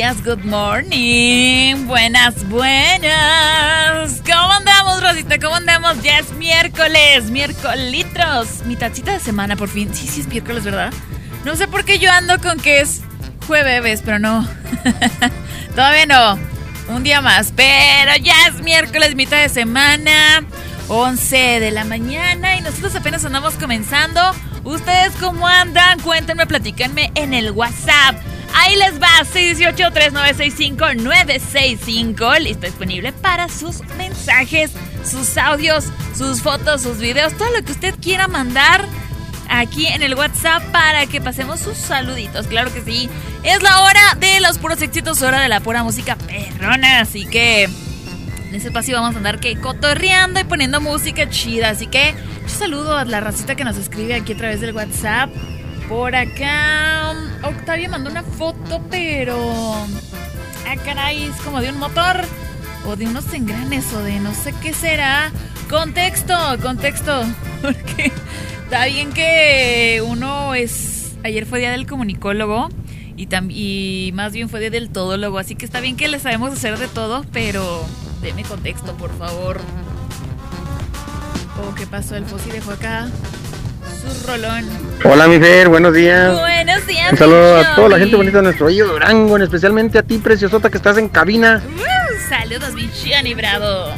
días, good morning. Buenas. ¿Cómo andamos, Rosita? ¿Cómo andamos? Ya es miércolitros. Mi tacita de semana, por fin. Sí, es miércoles, ¿verdad? No sé por qué yo ando con que es jueves, pero no. Todavía no. Un día más, pero ya es miércoles, mitad de semana, 11 de la mañana y nosotros apenas andamos comenzando. ¿Ustedes cómo andan? Cuéntenme, platíquenme en el WhatsApp. Ahí les va, 618-3965-965. Listo, disponible para sus mensajes, sus audios, sus fotos, sus videos, todo lo que usted quiera mandar aquí en el WhatsApp para que pasemos sus saluditos. Claro que sí. Es la hora de los puros éxitos, hora de la pura música perrona. Así que en ese espacio vamos a andar cotorreando y poniendo música chida. Así que yo saludo a la racita que nos escribe aquí a través del WhatsApp. Por acá Octavio mandó una foto, pero caray, es como de un motor o de unos engranes o de no sé qué será. Contexto, porque está bien que uno es... Ayer fue día del comunicólogo y más bien fue día del todólogo, así que está bien que le sabemos hacer de todo, pero deme contexto, por favor. ¿Qué pasó? El Fossi dejó acá su rolón. Hola, mi Fer, buenos días. Buenos días. Un saludo a toda la gente bonita de nuestro bello Durango, especialmente a ti, preciosota, que estás en cabina. Saludos, mi Johnny Bravo.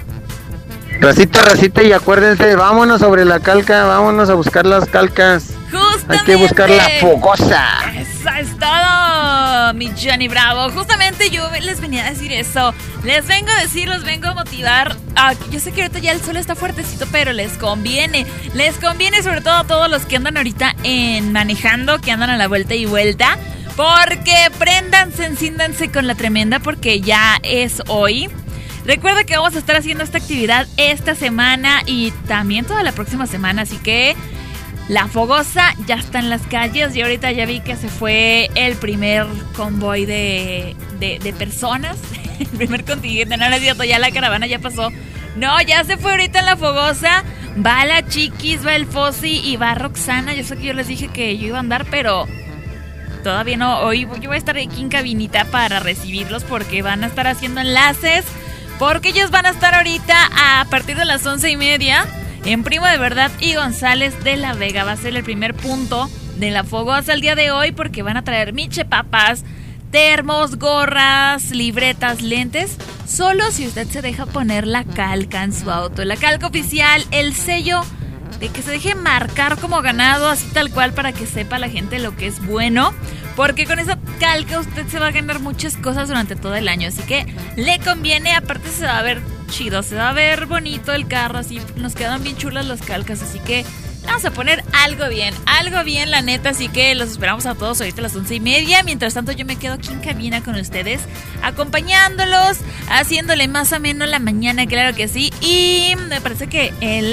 Racita, y acuérdense, vámonos sobre la calca, vámonos a buscar las calcas. Justamente. Hay que buscar la fogosa. Eso es todo, mi Johnny Bravo. Justamente yo les venía a decir eso. Les vengo a decir, los vengo a motivar. Yo sé que ahorita ya el sol está fuertecito, pero les conviene. Les conviene sobre todo a todos los que andan ahorita manejando, que andan a la vuelta y vuelta. Porque préndanse, encíndanse con la tremenda, porque ya es hoy. Recuerda que vamos a estar haciendo esta actividad esta semana y también toda la próxima semana, así que la fogosa ya está en las calles y ahorita ya vi que se fue el primer convoy de personas, el primer contingente, no es cierto, ya la caravana ya pasó, no, ya se fue ahorita en la fogosa, va la Chiquis, va el Fossi y va Roxana. Yo sé que yo les dije que yo iba a andar, pero todavía no, hoy yo voy a estar aquí en cabinita para recibirlos porque van a estar haciendo enlaces. Porque ellos van a estar ahorita a partir de las 11:30 en Primo de Verdad y González de la Vega. Va a ser el primer punto de la fogosa el día de hoy porque van a traer michepapas, termos, gorras, libretas, lentes. Solo si usted se deja poner la calca en su auto. La calca oficial, el sello de que se deje marcar como ganado, así tal cual, para que sepa la gente lo que es bueno. Porque con esa calca usted se va a ganar muchas cosas durante todo el año. Así que le conviene, aparte se va a ver chido, se va a ver bonito el carro, así nos quedan bien chulas las calcas. Así que vamos a poner algo bien, la neta. Así que los esperamos a todos ahorita a las 11:30. Mientras tanto yo me quedo aquí en cabina con ustedes, acompañándolos, haciéndole más ameno la mañana, claro que sí. Y me parece que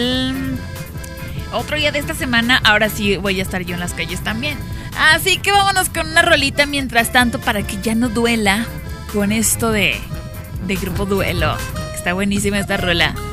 el otro día de esta semana, ahora sí voy a estar yo en las calles también. Así que vámonos con una rolita mientras tanto para que ya no duela con esto de Grupo Duelo. Está buenísima esta rola.